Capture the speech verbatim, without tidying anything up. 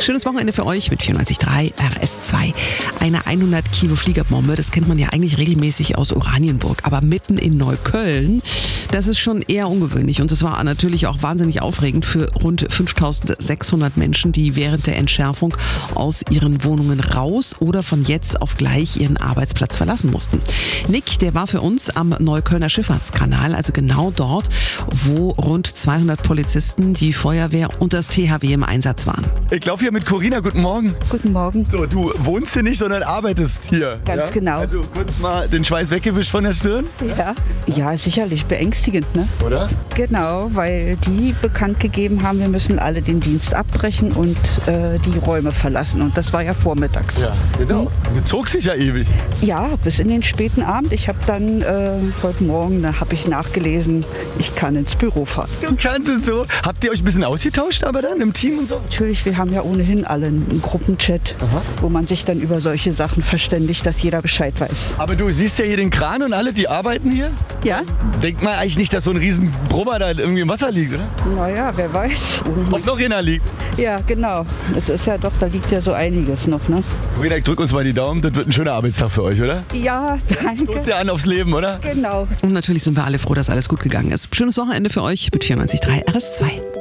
Schönes Wochenende für euch mit vierundneunzig Komma drei R S zwei. Eine hundert Kilo Fliegerbombe, das kennt man ja eigentlich regelmäßig aus Oranienburg. Aber mitten in Neukölln, das ist schon eher ungewöhnlich. Und es war natürlich auch wahnsinnig aufregend für rund fünftausendsechshundert Menschen, die während der Entschärfung aus ihren Wohnungen raus oder von jetzt auf gleich ihren Arbeitsplatz verlassen mussten. Nick, der war für uns am Neuköllner Schifffahrtskanal, also genau dort, wo rund zweihundert Polizisten, die Feuerwehr und das T H W im Einsatz waren. Ich laufe hier mit Corinna. Guten Morgen. Guten Morgen. So, du wohnst hier nicht, sondern arbeitest hier. Ganz ja? genau. Also kurz mal den Schweiß weggewischt von der Stirn? Ja. Ja, sicherlich beängstigend, ne? Oder? Genau, weil die bekannt gegeben haben, wir müssen alle den Dienst abbrechen und äh, die Räume verlassen. Und das war ja vormittags. Ja, genau. Hm? Bezog sich ja ewig. Ja, bis in den späten Abend. Ich habe dann äh, heute Morgen, da habe ich nachgelesen, ich kann ins Büro fahren. Du kannst ins Büro. Habt ihr euch ein bisschen ausgetauscht aber dann im Team und so? Natürlich, wir haben ja ohnehin alle einen Gruppenchat, Aha. wo man sich dann über solche Sachen verständigt, dass jeder Bescheid weiß. Aber du siehst ja hier den Kran und alle, die arbeiten hier? Ja. Denkt man eigentlich nicht, dass so ein riesen Brummer da irgendwie im Wasser liegt, oder? Naja, wer weiß. Ob noch einer liegt? Ja, genau. Es ist ja doch, da liegt ja so einiges noch, ne? Corinna, ich drück uns mal die Daumen, das wird ein schöner Arbeitstag für euch, oder? Ja, danke. Stoßt ja an aufs Leben, oder? Genau. Und natürlich sind wir alle froh, dass alles gut gegangen ist. Schönes Wochenende für euch mit vierundneunzig Komma drei R S zwei.